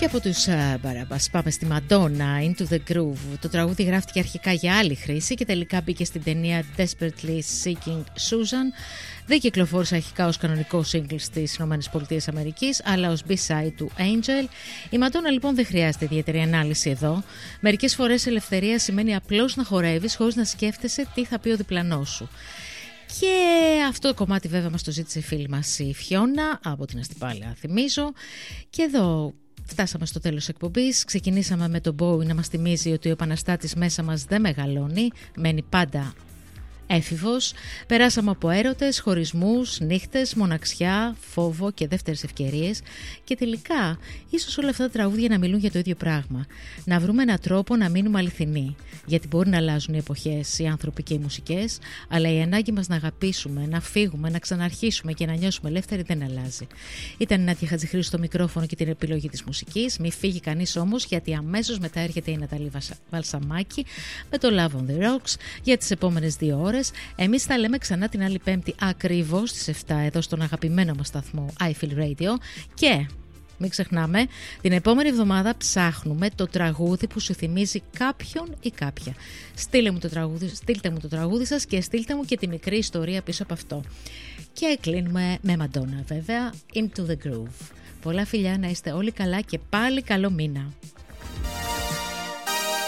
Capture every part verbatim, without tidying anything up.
Και από τους Μπαραμπάς πάμε στη Μαντόνα, Into the Groove. Το τραγούδι γράφτηκε αρχικά για άλλη χρήση και τελικά μπήκε στην ταινία Desperately Seeking Susan. Δεν κυκλοφόρησε αρχικά ως κανονικό single στις ΗΠΑ, αλλά ως B-side του Angel. Η Μαντόνα λοιπόν δεν χρειάζεται ιδιαίτερη ανάλυση εδώ. Μερικές φορές ελευθερία σημαίνει απλώς να χορεύεις χωρίς να σκέφτεσαι τι θα πει ο διπλανός σου. Και αυτό το κομμάτι βέβαια μας το ζήτησε η φίλη μας η Φιώνα από την Αστυπάλαια, θυμίζω. Και εδώ φτάσαμε στο τέλος της εκπομπής. Ξεκινήσαμε με τον Bowie να μας θυμίζει ότι ο επαναστάτης μέσα μας δεν μεγαλώνει, μένει πάντα έφηβος. Περάσαμε από έρωτες, χωρισμούς, νύχτες, μοναξιά, φόβο και δεύτερες ευκαιρίες. Και τελικά, ίσως όλα αυτά τα τραγούδια να μιλούν για το ίδιο πράγμα. Να βρούμε έναν τρόπο να μείνουμε αληθινοί. Γιατί μπορεί να αλλάζουν οι εποχές, οι άνθρωποι και οι μουσικές, αλλά η ανάγκη μας να αγαπήσουμε, να φύγουμε, να ξαναρχίσουμε και να νιώσουμε ελεύθεροι δεν αλλάζει. Ήταν η Νάντια Χατζηχρήστου στο μικρόφωνο και την επιλογή της μουσικής. Μη φύγει κανείς όμως, γιατί αμέσως μετά έρχεται η Ναταλή Βαλσαμάκη με το Love on the Rocks για τις επόμενες δύο ώρες. Εμείς θα λέμε ξανά την άλλη Πέμπτη ακριβώς στις επτά εδώ στον αγαπημένο μας σταθμό I Feel Radio. Και μην ξεχνάμε, την επόμενη εβδομάδα ψάχνουμε το τραγούδι που σου θυμίζει κάποιον ή κάποια. Στείλτε μου το τραγούδι, στείλτε μου το τραγούδι σας και στείλτε μου και τη μικρή ιστορία πίσω από αυτό. Και κλείνουμε με Madonna βέβαια, Into the Groove. Πολλά φιλιά, να είστε όλοι καλά και πάλι καλό μήνα.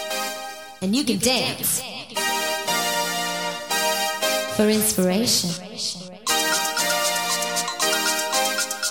And you can dance for inspiration.